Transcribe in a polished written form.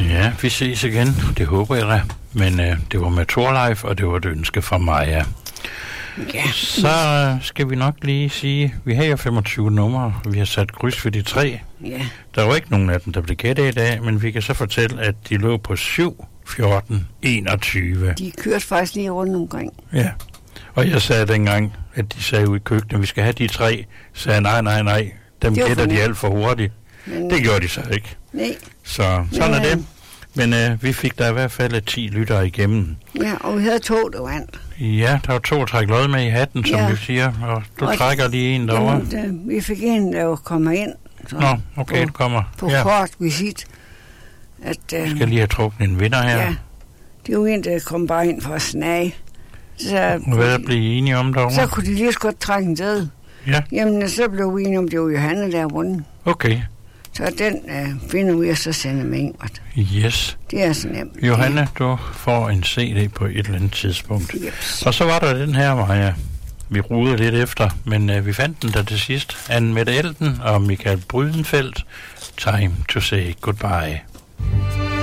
Ja, vi ses igen. Det håber jeg da. Men det var med Thorleif, og det var et ønske fra Maja. Ja. Så skal vi nok lige sige, vi har jo 25 numre, vi har sat kryds ved de 3. Ja. Der var ikke nogen af dem, der blev gættet i dag, men vi kan så fortælle, at de lå på 7, 14, 21. De kørte faktisk lige rundt omkring. Ja, og jeg sagde dengang, at de sagde ude i køkkenet, vi skal have de 3, sagde nej, dem gætter de alt for hurtigt. Men, det gjorde de så ikke. Nej. Så sådan er det. Men vi fik der i hvert fald 10 lyttere igennem. Ja, og vi havde 2, der vandt. Ja, der var 2 at trække lod med i hatten, som vi siger, og du trækker lige en derovre. Jamen, vi fik en, der kommer ind. Nå, okay, du kommer. På kort visit. At, vi skal lige have trukket en vinder her. Ja, det er jo en, der kom bare ind for at snage. Så hvad er blive enige om derovre? Så kunne de lige så godt trække en sæde. Ja. Jamen, så blev vi enige om, det var Johanne, der vundet. Okay. Så den finder vi, og så sender med Ingrid. Yes. Det er så nemt. Johanne, du får en CD på et eller andet tidspunkt. Yes. Og så var der den her, Maja. Vi rodede lidt efter, men vi fandt den der til sidst. Anne Mette Elden og Michael Brydenfeldt. Time to say goodbye.